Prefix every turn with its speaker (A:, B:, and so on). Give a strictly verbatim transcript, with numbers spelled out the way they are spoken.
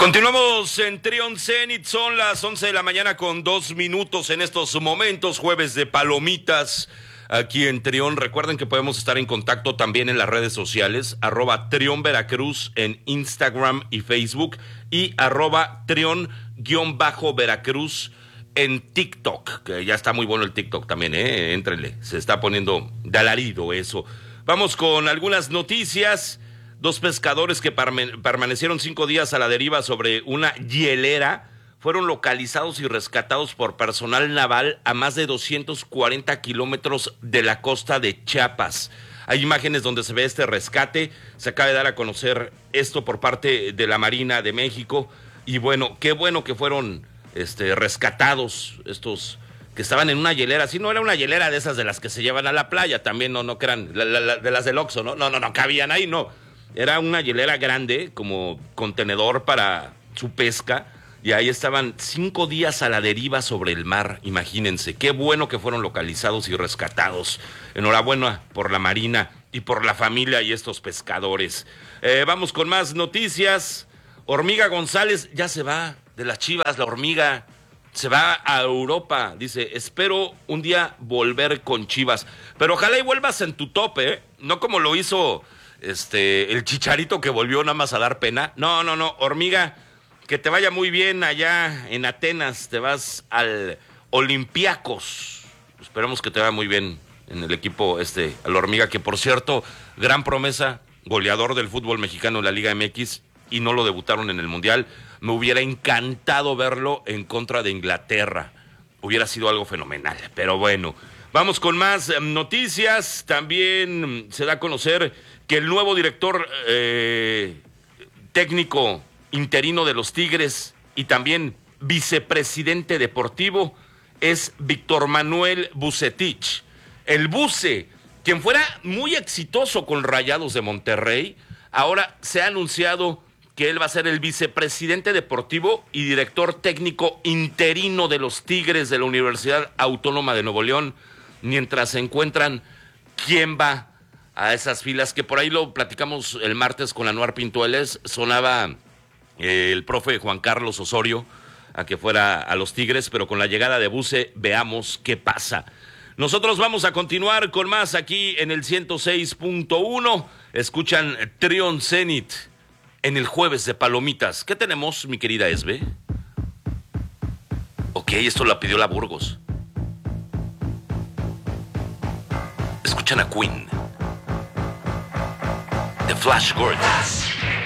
A: Continuamos en Trion Zenit, son las once de la mañana con dos minutos en estos momentos, jueves de palomitas aquí en Trion. Recuerden que podemos estar en contacto también en las redes sociales, arroba Trion Veracruz en Instagram y Facebook y arroba Trion guión bajo Veracruz en TikTok, que ya está muy bueno el TikTok también, eh, éntrenle, se está poniendo de alarido eso. Vamos con algunas noticias. Dos pescadores que permanecieron cinco días a la deriva sobre una hielera fueron localizados y rescatados por personal naval a más de doscientos cuarenta kilómetros de la costa de Chiapas. Hay imágenes donde se ve este rescate, se acaba de dar a conocer esto por parte de la Marina de México y bueno, qué bueno que fueron este, rescatados estos que estaban en una hielera. Sí, no era una hielera de esas de las que se llevan a la playa, también no, no que eran la, la, la, de las del Oxxo, no, no, no, no cabían ahí, no. Era una hielera grande, como contenedor para su pesca, y ahí estaban cinco días a la deriva sobre el mar, imagínense. Qué bueno que fueron localizados y rescatados. Enhorabuena por la Marina y por la familia y estos pescadores. Eh, vamos con más noticias. Hormiga González ya se va de las Chivas, la Hormiga. Se va a Europa, dice, espero un día volver con Chivas. Pero ojalá y vuelvas en tu tope, ¿eh? No como lo hizo... Este, el Chicharito que volvió nada más a dar pena. No, no, no, Hormiga, que te vaya muy bien allá en Atenas. Te vas al Olympiacos. Esperemos que te vaya muy bien en el equipo este, al Hormiga, que por cierto, gran promesa, goleador del fútbol mexicano en la Liga M X, y no lo debutaron en el Mundial. Me hubiera encantado verlo en contra de Inglaterra. Hubiera sido algo fenomenal, pero bueno. Vamos con más noticias. También se da a conocer que el nuevo director eh, técnico interino de los Tigres y también vicepresidente deportivo es Víctor Manuel Vucetich. El Buce, quien fuera muy exitoso con Rayados de Monterrey, ahora se ha anunciado que él va a ser el vicepresidente deportivo y director técnico interino de los Tigres de la Universidad Autónoma de Nuevo León, mientras se encuentran quién va a esas filas, que por ahí lo platicamos el martes con Anuar Pintueles. Sonaba eh, el profe Juan Carlos Osorio a que fuera a los Tigres, pero con la llegada de Buce, veamos qué pasa. Nosotros vamos a continuar con más aquí en el ciento seis punto uno. Escuchan Trion Zenit en el jueves de palomitas. ¿Qué tenemos, mi querida Esbe? Ok, esto la pidió la Burgos. Escuchan a Queen, The Flash Gordon.